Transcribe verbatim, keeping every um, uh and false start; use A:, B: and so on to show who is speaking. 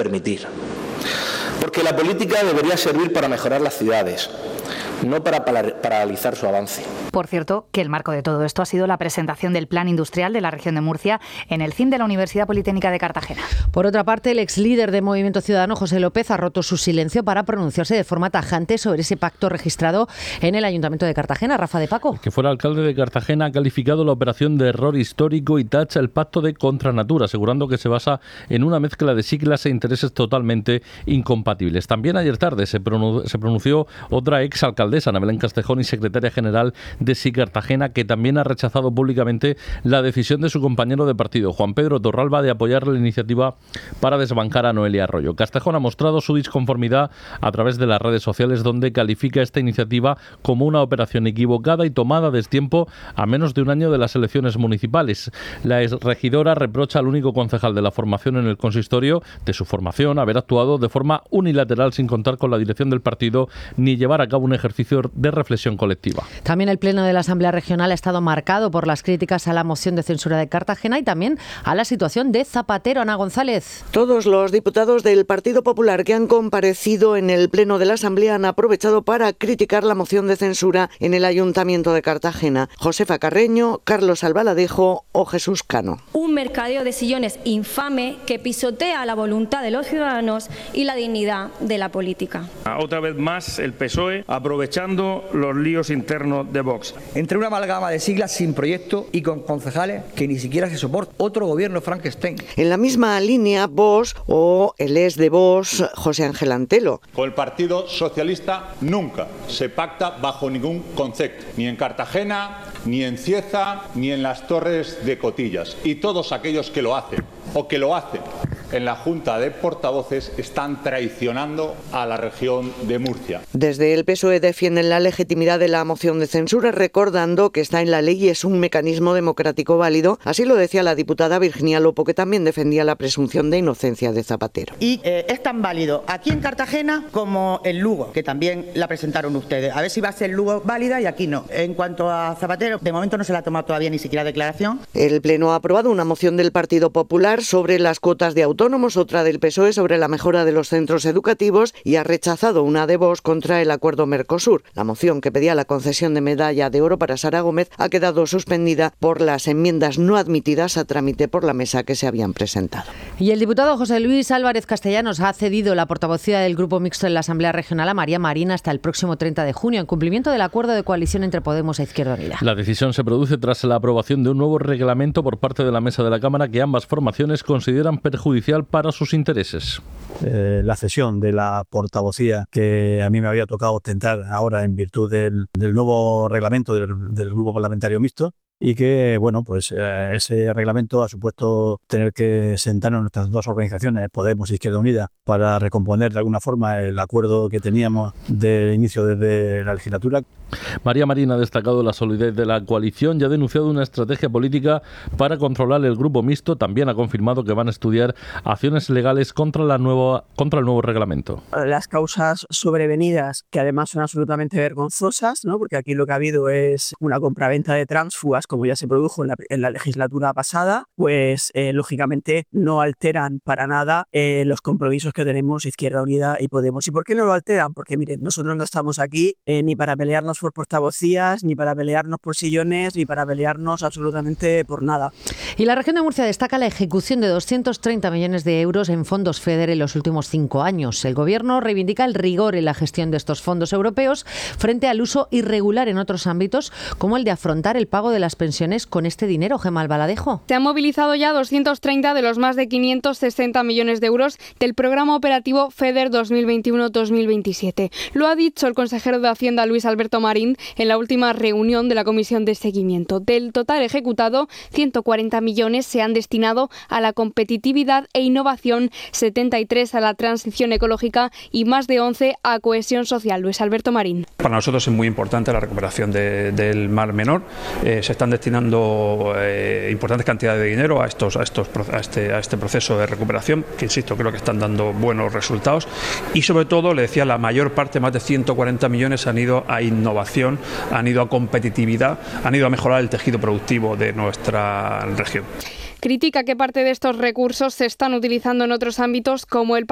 A: permitir. Porque la política debería servir para mejorar las ciudades, no para paralizar su avance.
B: Por cierto, que el marco de todo esto ha sido la presentación del Plan Industrial de la región de Murcia en el C I M de la Universidad Politécnica de Cartagena.
C: Por otra parte, el ex líder de Movimiento Ciudadano, José López, ha roto su silencio para pronunciarse de forma tajante sobre ese pacto registrado en el Ayuntamiento de Cartagena. Rafa de Paco.
D: El que fuera alcalde de Cartagena ha calificado la operación de error histórico y tacha el pacto de contra natura, asegurando que se basa en una mezcla de siglas e intereses totalmente incompatibles. También ayer tarde se pronunció otra ex alcaldesa, Ana Belén Castejón, y secretaria general de Sí Cartagena, que también ha rechazado públicamente la decisión de su compañero de partido, Juan Pedro Torralba, de apoyar la iniciativa para desbancar a Noelia Arroyo. Castejón ha mostrado su disconformidad a través de las redes sociales, donde califica esta iniciativa como una operación equivocada y tomada a destiempo a menos de un año de las elecciones municipales. La exregidora reprocha al único concejal de la formación en el consistorio de su formación haber actuado de forma unilateral sin contar con la dirección del partido ni llevar a cabo un ejercicio de reflexión colectiva.
C: También el Pleno de la Asamblea Regional ha estado marcado por las críticas a la moción de censura de Cartagena y también a la situación de Zapatero. Ana González.
E: Todos los diputados del Partido Popular que han comparecido en el Pleno de la Asamblea han aprovechado para criticar la moción de censura en el Ayuntamiento de Cartagena. Josefa Carreño, Carlos Albaladejo o Jesús Cano.
F: Un mercadeo de sillones infame que pisotea la voluntad de los ciudadanos y la dignidad de la política.
G: Otra vez más el P S O E aprovechando los líos internos de Vox.
H: Entre una amalgama de siglas sin proyecto y con concejales que ni siquiera se soporta. Otro gobierno Frankenstein.
E: En la misma línea, Vox o el ex de Vox, José Ángel Antelo.
I: Con el Partido Socialista nunca se pacta bajo ningún concepto, ni en Cartagena, ni en Cieza, ni en las Torres de Cotillas. Y todos aquellos que lo hacen o que lo hacen en la Junta de Portavoces están traicionando a la región de Murcia.
E: Desde el P S O E defienden la legitimidad de la moción de censura, recordando que está en la ley y es un mecanismo democrático válido. Así lo decía la diputada Virginia Lopo, que también defendía la presunción de inocencia de Zapatero.
J: Y eh, es tan válido aquí en Cartagena como en Lugo, que también la presentaron ustedes. A ver si va a ser Lugo válida y aquí no. En cuanto a Zapatero, de momento no se la ha tomado todavía ni siquiera declaración.
E: El Pleno ha aprobado una moción del Partido Popular sobre las cuotas de autónomos, otra del P S O E sobre la mejora de los centros educativos y ha rechazado una de Vox contra el acuerdo Mercosur. La moción que pedía la concesión de medalla de oro para Sara Gómez ha quedado suspendida por las enmiendas no admitidas a trámite por la mesa que se habían presentado.
C: Y el diputado José Luis Álvarez Castellanos ha cedido la portavocía del Grupo Mixto en la Asamblea Regional a María Marín hasta el próximo treinta de junio, en cumplimiento del acuerdo de coalición entre Podemos e Izquierda Unida.
D: La decisión se produce tras la aprobación de un nuevo reglamento por parte de la mesa de la Cámara que ambas formaciones consideran perjudicial para sus intereses.
K: Eh, la cesión de la portavocía que a mí me había tocado ostentar ahora en virtud del, del nuevo reglamento del, del Grupo Parlamentario Mixto, y que, bueno, pues eh, ese reglamento ha supuesto tener que sentarnos nuestras dos organizaciones, Podemos y Izquierda Unida, para recomponer de alguna forma el acuerdo que teníamos de inicio desde la legislatura.
D: María Marín ha destacado la solidez de la coalición y ha denunciado una estrategia política para controlar el Grupo Mixto. También ha confirmado que van a estudiar acciones legales contra, la nueva, contra el nuevo reglamento.
L: Las causas sobrevenidas, que además son absolutamente vergonzosas, ¿no? Porque aquí lo que ha habido es una compraventa de tránsfugas, como ya se produjo en la, en la legislatura pasada, pues eh, lógicamente no alteran para nada eh, los compromisos que tenemos Izquierda Unida y Podemos. ¿Y por qué no lo alteran? Porque miren, nosotros no estamos aquí eh, ni para pelearnos por portavocías, ni para pelearnos por sillones, ni para pelearnos absolutamente por nada.
C: Y la región de Murcia destaca la ejecución de doscientos treinta millones de euros en fondos FEDER en los últimos cinco años. El Gobierno reivindica el rigor en la gestión de estos fondos europeos frente al uso irregular en otros ámbitos, como el de afrontar el pago de las pensiones con este dinero. Gemma Albaladejo.
M: Se han movilizado ya doscientos treinta de los más de quinientos sesenta millones de euros del programa operativo FEDER dos mil veintiuno dos mil veintisiete. Lo ha dicho el consejero de Hacienda, Luis Alberto Marín, en la última reunión de la Comisión de Seguimiento. Del total ejecutado, ciento cuarenta millones se han destinado a la competitividad e innovación, setenta y tres a la transición ecológica y más de once a cohesión social. Luis Alberto Marín.
N: Para nosotros es muy importante la recuperación de, del Mar Menor. Eh, se están destinando eh, importantes cantidades de dinero a, estos, a, estos, a, este, a este proceso de recuperación, que insisto, creo que están dando buenos resultados. Y sobre todo, le decía, la mayor parte, más de ciento cuarenta millones, han ido a innovación, han ido a competitividad, han ido a mejorar el tejido productivo de nuestra región.
M: Critica que parte de estos recursos se están utilizando en otros ámbitos como el